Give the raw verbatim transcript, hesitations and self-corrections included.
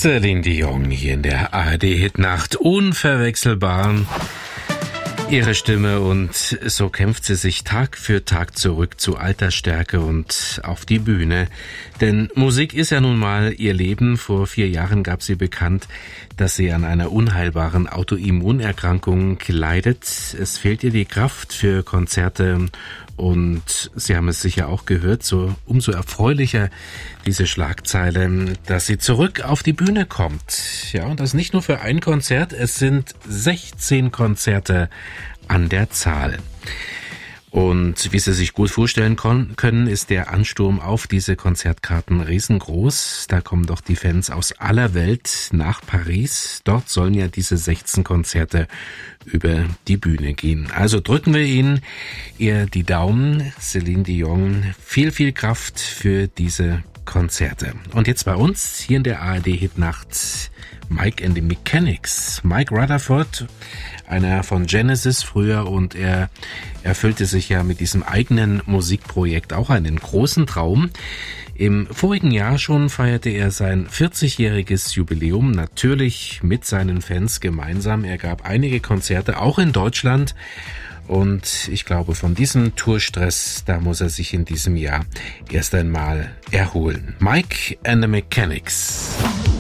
Celine Dion hier in der A R D-Hitnacht. Unverwechselbar. Ihre Stimme, und so kämpft sie sich Tag für Tag zurück zu alter Stärke und auf die Bühne. Denn Musik ist ja nun mal ihr Leben. Vor vier Jahren gab sie bekannt, dass sie an einer unheilbaren Autoimmunerkrankung leidet. Es fehlt ihr die Kraft für Konzerte und Sie haben es sicher auch gehört, so umso erfreulicher diese Schlagzeile, dass sie zurück auf die Bühne kommt. Ja, und das nicht nur für ein Konzert, es sind sechzehn Konzerte an der Zahl. Und wie Sie sich gut vorstellen können, ist der Ansturm auf diese Konzertkarten riesengroß. Da kommen doch die Fans aus aller Welt nach Paris. Dort sollen ja diese sechzehn Konzerte über die Bühne gehen. Also drücken wir Ihnen ihr die Daumen, Celine Dion. Viel, viel Kraft für diese Konzerte. Und jetzt bei uns hier in der A R D-Hitnacht Mike and the Mechanics. Mike Rutherford, einer von Genesis früher, und er erfüllte sich ja mit diesem eigenen Musikprojekt auch einen großen Traum. Im vorigen Jahr schon feierte er sein vierzigjähriges Jubiläum, natürlich mit seinen Fans gemeinsam. Er gab einige Konzerte, auch in Deutschland. Und ich glaube, von diesem Tourstress, da muss er sich in diesem Jahr erst einmal erholen. Mike and the Mechanics.